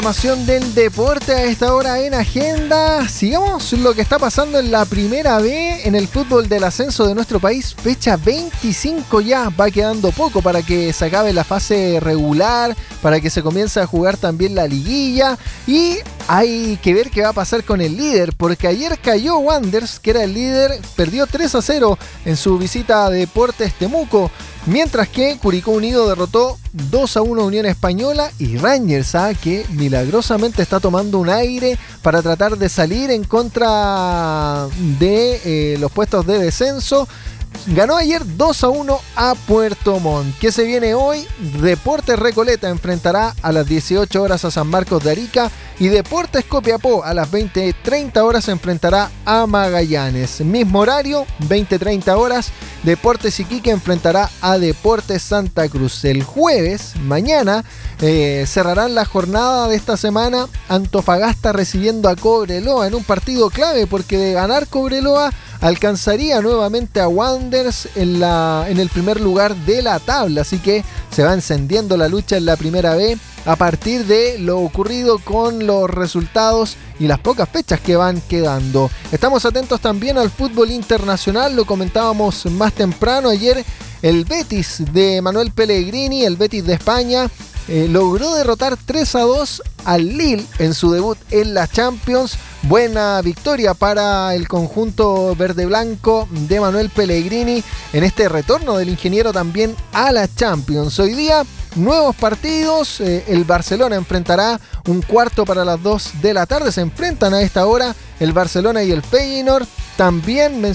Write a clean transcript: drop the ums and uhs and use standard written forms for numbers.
Información del deporte a esta hora en agenda. Sigamos lo que está pasando en la Primera B en el fútbol del ascenso de nuestro país. Fecha 25 ya, va quedando poco para que se acabe la fase regular, para que se comience a jugar también la liguilla. Y hay que ver qué va a pasar con el líder, porque ayer cayó Wanderers, que era el líder, perdió 3-0 en su visita a Deportes Temuco. Mientras que Curicó Unido derrotó 2-1 a Unión Española y Rangers, que milagrosamente está tomando un aire para tratar de salir en contra de los puestos de descenso. Ganó ayer 2-1 a Puerto Montt. ¿Qué se viene hoy? Deportes Recoleta enfrentará a las 18 horas a San Marcos de Arica y Deportes Copiapó a las 20:30 horas se enfrentará a Magallanes. Mismo horario, 20:30 horas, Deportes Iquique enfrentará a Deportes Santa Cruz. El jueves, mañana, cerrarán la jornada de esta semana Antofagasta recibiendo a Cobreloa en un partido clave, porque de ganar Cobreloa alcanzaría nuevamente a Wanderers en el primer lugar de la tabla, así que se va encendiendo la lucha en la Primera B a partir de lo ocurrido con los resultados y las pocas fechas que van quedando. Estamos atentos también al fútbol internacional, lo comentábamos más temprano ayer. El Betis de Manuel Pellegrini, el Betis de España, logró derrotar 3-2 al Lille en su debut en la Champions. Buena victoria para el conjunto verde-blanco de Manuel Pellegrini en este retorno del ingeniero también a la Champions. Hoy día, nuevos partidos. El Barcelona enfrentará un cuarto para las 2 de la tarde. Se enfrentan a esta hora el Barcelona y el Feyenoord. También